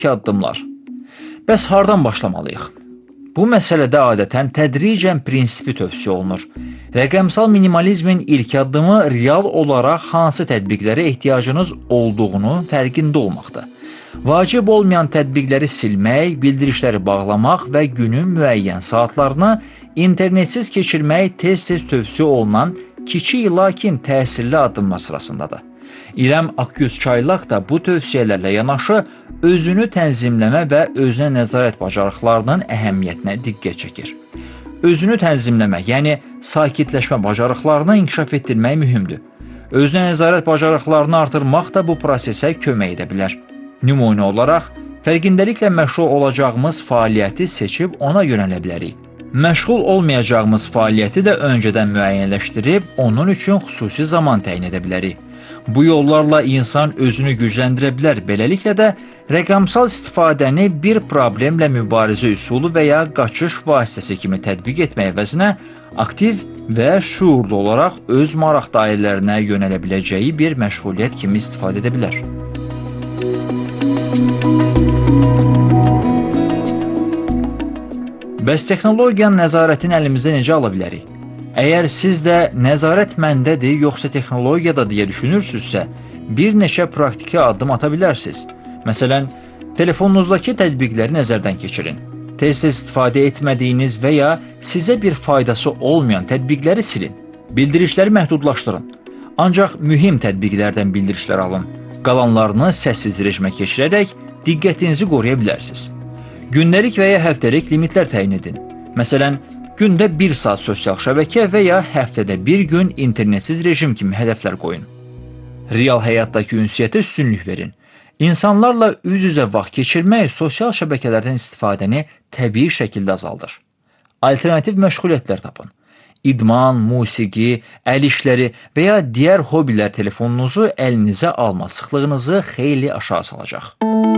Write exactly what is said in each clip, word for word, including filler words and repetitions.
İki addımlar. Bəs hardan başlamalıyıq? Bu məsələdə adətən tədricən prinsipi tövsiyə olunur. Rəqəmsal minimalizmin ilk addımı real olaraq hansı tətbiqlərə ehtiyacınız olduğunu fərqində olmaqdır. Vacib olmayan tətbiqləri silmək, bildirişləri bağlamaq və günün müəyyən saatlarını internetsiz keçirmək tez-tez tövsiyə olunan kiçik lakin təsirli addımlar sırasındadır. İrəm Akyüz Çaylaq da bu tövsiyələrlə yanaşı özünü tənzimləmə və özünə nəzarət bacarıqlarının əhəmiyyətinə diqqət çəkir. Özünü tənzimləmə, yəni sakitləşmə bacarıqlarını inkişaf etdirmək mühümdür. Özünə nəzarət bacarıqlarını artırmaq da bu prosesə kömək edə bilər. Nümunə olaraq, fərqindəliklə məşğul olacağımız fəaliyyəti seçib ona yönələ bilərik. Məşğul olmayacağımız fəaliyyəti də öncədən müəyyənləşdirib, onun üçün xüsusi zaman təyin edə bilərik. Bu yollarla insan özünü gücləndirə bilər, beləliklə də rəqəmsal istifadəni bir problemlə mübarizə üsulu və ya qaçış vasitəsi kimi tətbiq etmək əvəzinə aktiv və şuurlu olaraq öz maraq dairələrinə yönələ biləcəyi bir məşğuliyyət kimi istifadə edə bilər. Bəs texnologiyanın nəzarətini əlimizdə necə ala bilərik? Əgər siz də nəzarət məndədir, yoxsa texnologiyada deyə düşünürsünüzsə, bir neçə praktiki addım ata bilərsiniz. Məsələn, telefonunuzdakı tətbiqləri nəzərdən keçirin. Tez-tez istifadə etmədiyiniz və ya sizə bir faydası olmayan tətbiqləri silin. Bildirişləri məhdudlaşdırın. Ancaq mühim tətbiqlərdən bildirişlər alın. Qalanlarını səssiz rejimə keçirərək diqqətinizi qoruya bilərsiniz. Gündəlik və ya həftəlik limitlər təyin edin. Məsələn, gündə bir saat sosial şəbəkə və ya həftədə bir gün internetsiz rejim kimi hədəflər qoyun. Real həyatdakı ünsiyyətə üstünlük verin. İnsanlarla üz-üzə vaxt keçirmək sosial şəbəkələrdən istifadəni təbii şəkildə azaldır. Alternativ məşğuliyyətlər tapın. İdman, musiqi, əl işləri və ya digər hobilər telefonunuzu əlinizə alma sıxlığınızı xeyli aşağı salacaq.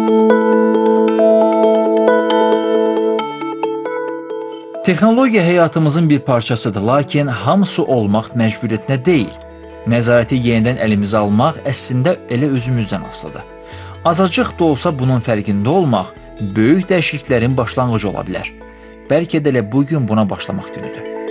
Texnologiya həyatımızın bir parçasıdır, lakin hamısı olmaq məcburiyyətinə deyil. Nəzarəti yenidən əlimizə almaq əslində elə özümüzdən asılıdır. Azacıq da olsa bunun fərqində olmaq böyük dəyişikliklərin başlanğıcı ola bilər. Bəlkə də elə bugün buna başlamaq günüdür.